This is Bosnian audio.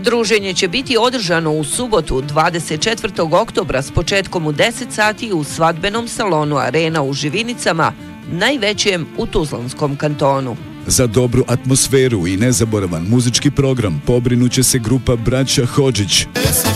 Druženje će biti održano u subotu 24. oktobra s početkom u 10 sati u svadbenom salonu Arena u Živinicama, najvećem u Tuzlanskom kantonu. Za dobru atmosferu i nezaboravan muzički program pobrinuće se grupa Braća Hodžić.